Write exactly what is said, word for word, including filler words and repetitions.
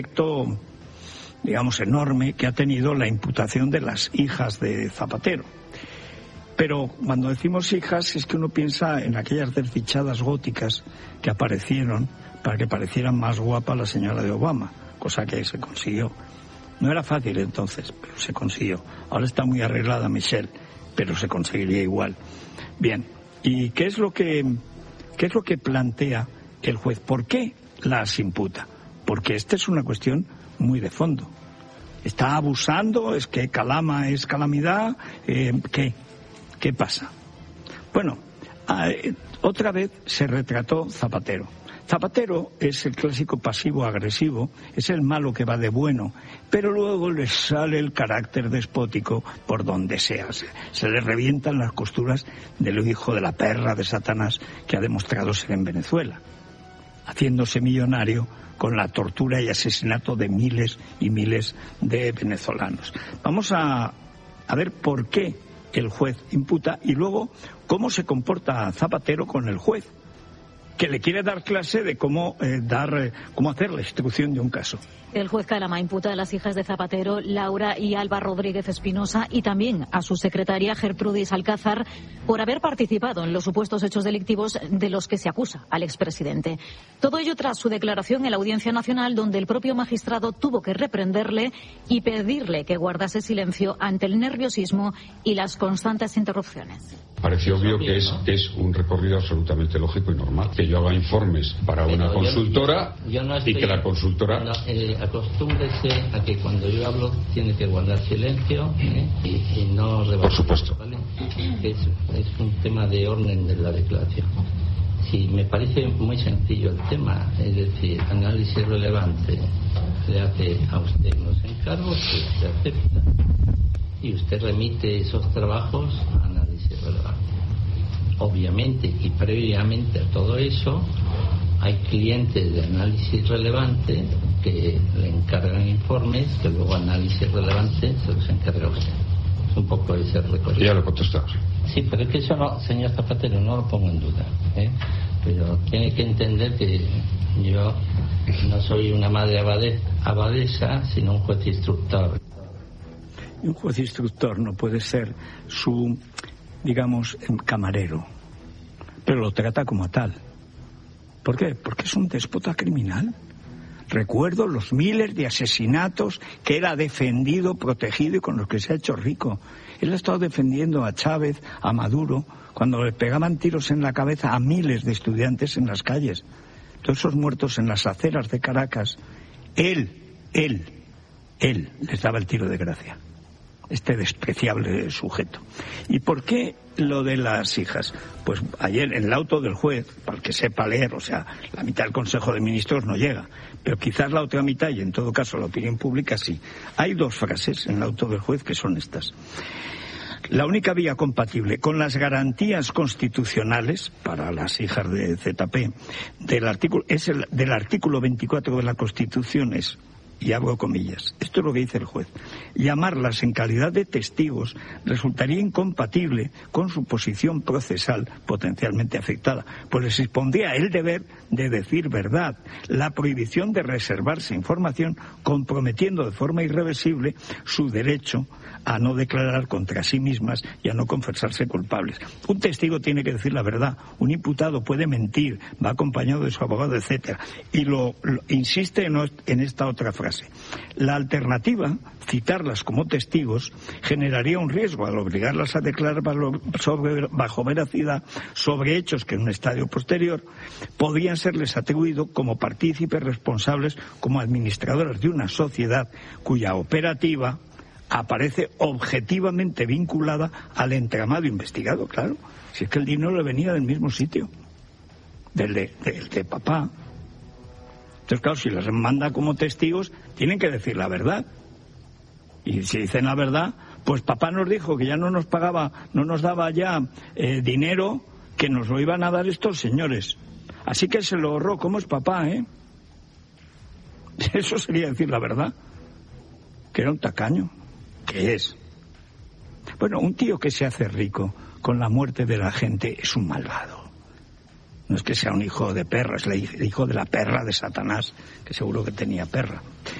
efecto, digamos, enorme que ha tenido la imputación de las hijas de Zapatero. Pero cuando decimos hijas es que uno piensa en aquellas desdichadas góticas que aparecieron para que pareciera más guapa la señora de Obama, cosa que se consiguió. No era fácil entonces, pero se consiguió. Ahora está muy arreglada Michelle, pero se conseguiría igual. Bien, ¿y qué es lo que, qué es lo que plantea el juez? ¿Por qué las imputa? Porque esta es una cuestión muy de fondo. ¿Está abusando? ¿Es que calama es calamidad? Eh, ¿Qué? ¿Qué pasa? Bueno, eh, otra vez se retrató Zapatero. Zapatero es el clásico pasivo-agresivo, es el malo que va de bueno, pero luego le sale el carácter despótico por donde sea. Se, se le revientan las costuras del hijo de la perra de Satanás que ha demostrado ser en Venezuela, haciéndose millonario con la tortura y asesinato de miles y miles de venezolanos. Vamos a, a ver por qué el juez imputa y luego cómo se comporta Zapatero con el juez, que le quiere dar clase de cómo eh, dar, eh, cómo hacer la instrucción de un caso. El juez Calama imputa a las hijas de Zapatero, Laura y Alba Rodríguez Espinosa, y también a su secretaria Gertrudis Alcázar, por haber participado en los supuestos hechos delictivos de los que se acusa al expresidente. Todo ello tras su declaración en la Audiencia Nacional, donde el propio magistrado tuvo que reprenderle y pedirle que guardase silencio ante el nerviosismo y las constantes interrupciones. Parece obvio que es, es un recorrido absolutamente lógico y normal. Que yo haga informes para una Pero consultora yo, yo no estoy, y que la consultora... No, eh, acostúmbrese a que cuando yo hablo tiene que guardar silencio ¿eh? y, y no rebatir. Por supuesto. ¿Vale? Es, es un tema de orden de la declaración. Sí, me parece muy sencillo el tema, es decir, análisis relevante le hace a usted unos encargos que se acepta y usted remite esos trabajos a análisis relevante. Obviamente y previamente a todo eso hay clientes de análisis relevante que le encargan informes que luego análisis relevante se los encarga usted. Es un poco ese recorrido. Ya lo contestamos. Sí, pero es que eso no, señor Zapatero, no lo pongo en duda, ¿eh? Pero tiene que entender que yo no soy una madre abade, abadesa, sino un juez instructor. Y un juez instructor no puede ser su, digamos, camarero, pero lo trata como tal. ¿Por qué? Porque es un déspota criminal. Recuerdo los miles de asesinatos que él ha defendido, protegido y con los que se ha hecho rico. Él ha estado defendiendo a Chávez, a Maduro, cuando le pegaban tiros en la cabeza a miles de estudiantes en las calles. Todos esos muertos en las aceras de Caracas. Él, él, él les daba el tiro de gracia. Este despreciable sujeto. ¿Y por qué lo de las hijas? Pues ayer en el auto del juez, para el que sepa leer, o sea, la mitad del Consejo de Ministros no llega, pero quizás la otra mitad, y en todo caso la opinión pública sí. Hay dos frases en el auto del juez que son estas. La única vía compatible con las garantías constitucionales para las hijas de Z P del artículo, es el, del artículo veinticuatro de la Constitución es, y abro comillas, esto es lo que dice el juez, llamarlas en calidad de testigos resultaría incompatible con su posición procesal potencialmente afectada, pues les impondría el deber de decir verdad, la prohibición de reservarse información, comprometiendo de forma irreversible su derecho a no declarar contra sí mismas y a no confesarse culpables. Un testigo tiene que decir la verdad, un imputado puede mentir, va acompañado de su abogado, etcétera. Y lo, lo insiste en, en esta otra frase. La alternativa, citarlas como testigos, generaría un riesgo al obligarlas a declarar sobre, bajo veracidad sobre hechos que en un estadio posterior podrían serles atribuidos como partícipes responsables, como administradoras de una sociedad cuya operativa aparece objetivamente vinculada al entramado investigado, claro. Si es que el dinero le venía del mismo sitio, del de, del de papá. Entonces, claro, si las manda como testigos, tienen que decir la verdad. Y si dicen la verdad, pues papá nos dijo que ya no nos pagaba, no nos daba ya eh, dinero, que nos lo iban a dar estos señores. Así que se lo ahorró. ¿Cómo es papá, eh? Eso sería decir la verdad. Que era un tacaño. ¿Qué es? Bueno, un tío que se hace rico con la muerte de la gente es un malvado. No es que sea un hijo de perra, es el hijo de la perra de Satanás, que seguro que tenía perra.